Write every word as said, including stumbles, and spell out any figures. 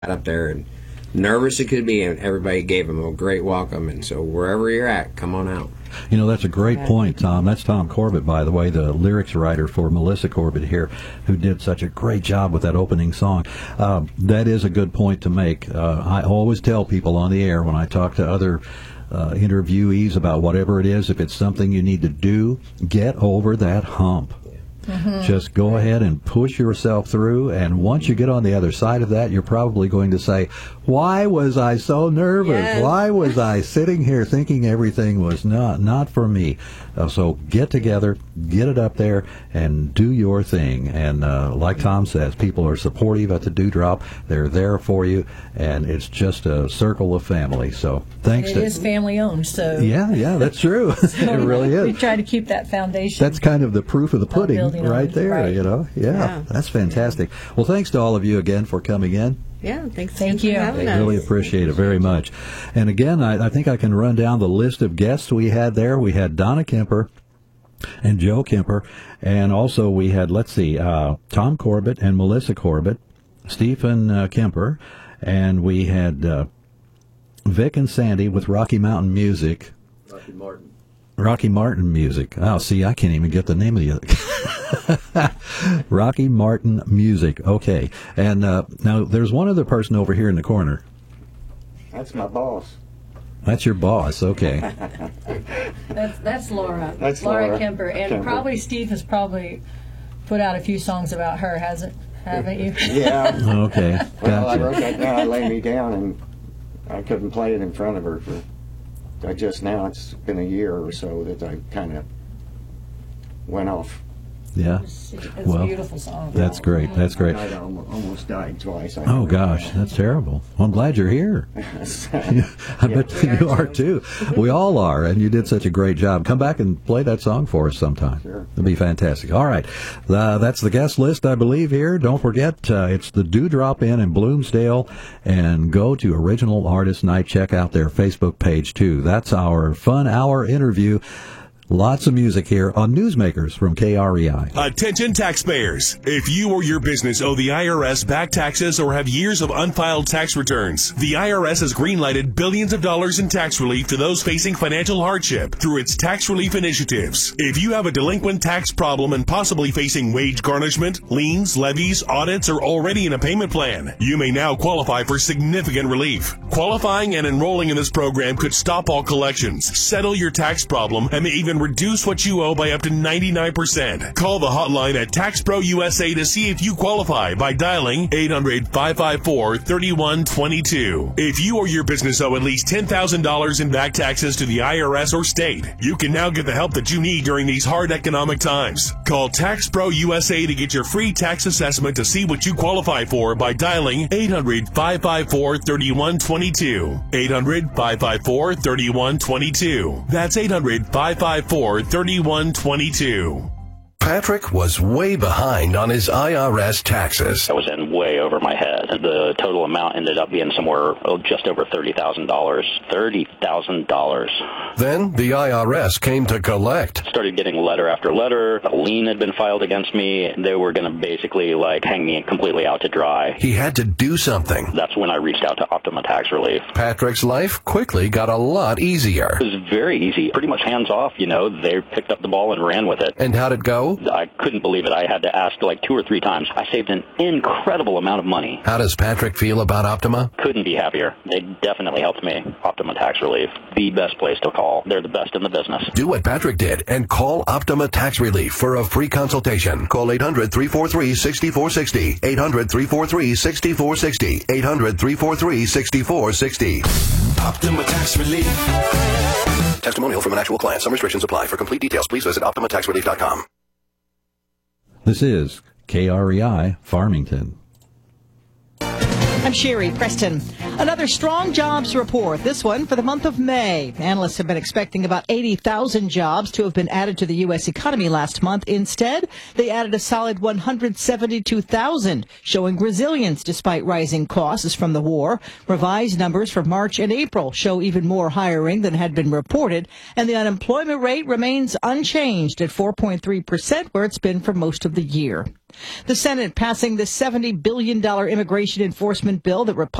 up there, and nervous it could be, and everybody gave them a great welcome. And so wherever you're at, come on out. You know, that's a great point, Tom. That's Tom Corbett, by the way, the lyrics writer for Melissa Corbett here, who did such a great job with that opening song. Uh, that is a good point to make. Uh, I always tell people on the air when I talk to other uh, interviewees about whatever it is, if it's something you need to do, get over that hump. Mm-hmm. Just go ahead and push yourself through, and once you get on the other side of that, you're probably going to say, why was I so nervous? Yes. Why was I sitting here thinking everything was not not for me? Uh, so get together, get it up there, and do your thing. And uh, like Tom says, people are supportive at the Dewdrop. They're there for you, and it's just a circle of family. So thanks It to... It is family-owned, so... Yeah, yeah, that's true. So it really is. We try to keep that foundation. That's kind of the proof of the pudding right on, there, right. you know. Yeah, Yeah. that's fantastic. Well, thanks to all of you again for coming in. Yeah, thanks Thank for you. having I us. really appreciate it very much. And again, I, I think I can run down the list of guests we had there. We had Donna Kemper and Joe Kemper, and also we had, let's see, uh, Tom Corbett and Melissa Corbett, Stephen uh, Kemper, and we had uh, Vic and Sandy with Rocky Mountain Music. Rocky Martin. Rocky Martin Music. Oh, see, I can't even get the name of the other. Rocky Martin Music. Okay. And uh, now there's one other person over here in the corner. That's my boss. That's your boss. Okay. That's, that's Laura. That's Laura, Laura Kemper. And Kemper. probably Steve has probably put out a few songs about her, hasn't haven't you? Yeah. Okay. Well, I Gotcha. wrote that down. I laid me down, and I couldn't play it in front of her for. I just now, it's been a year or so that I kind of went off. Yeah. It's, it's Well, a beautiful song. That's great. That's great. I almost, almost died twice. I Oh, never- gosh. That's terrible. Well, I'm glad you're here. I bet you are, too. We all are, and you did such a great job. Come back and play that song for us sometime. Sure. It'll be fantastic. All right. Uh, that's the guest list, I believe, here. Don't forget, uh, it's the Dewdrop Inn in Bloomsdale, and go to Original Artist Night. Check out their Facebook page, too. That's our fun hour interview. Lots of music here on Newsmakers from K R E I. Attention taxpayers. If you or your business owe the I R S back taxes or have years of unfiled tax returns, the I R S has greenlighted billions of dollars in tax relief to those facing financial hardship through its tax relief initiatives. If you have a delinquent tax problem and possibly facing wage garnishment, liens, levies, audits, or already in a payment plan, you may now qualify for significant relief. Qualifying and enrolling in this program could stop all collections, settle your tax problem, and may even reduce what you owe by up to ninety-nine percent. Call the hotline at Tax Pro U S A to see if you qualify by dialing eight hundred, five five four, three one two two. If you or your business owe at least ten thousand dollars in back taxes to the I R S or state, you can now get the help that you need during these hard economic times. Call Tax Pro U S A to get your free tax assessment to see what you qualify for by dialing eight hundred, five five four, three one two two. eight hundred, five five four, three one two two. That's eight hundred, five five four, three one two two. Patrick was way behind on his I R S taxes. I was in way over my head. The total amount ended up being somewhere oh, just over thirty thousand dollars. thirty thousand dollars. Then the I R S came to collect. Started getting letter after letter. A lien had been filed against me. They were going to basically like hang me completely out to dry. He had to do something. That's when I reached out to Optima Tax Relief. Patrick's life quickly got a lot easier. It was very easy. Pretty much hands off, you know. They picked up the ball and ran with it. And how'd it go? I couldn't believe it. I had to ask like two or three times. I saved an incredible amount of money. How does Patrick feel about Optima? Couldn't be happier. They definitely helped me. Optima Tax Relief, the best place to call. They're the best in the business. Do what Patrick did and call Optima Tax Relief for a free consultation. Call eight hundred, three four three, six four six zero. eight hundred, three four three, six four six zero. eight hundred, three four three, six four six zero. Optima Tax Relief. Testimonial from an actual client. Some restrictions apply. For complete details, please visit optima tax relief dot com. This is K R E I Farmington. I'm Sherry Preston. Another strong jobs report, this one for the month of May. Analysts have been expecting about eighty thousand jobs to have been added to the U S economy last month. Instead, they added a solid one hundred seventy-two thousand, showing resilience despite rising costs from the war. Revised numbers for March and April show even more hiring than had been reported, and the unemployment rate remains unchanged at four point three percent, where it's been for most of the year. The Senate passing the seventy billion dollars immigration enforcement bill that Republicans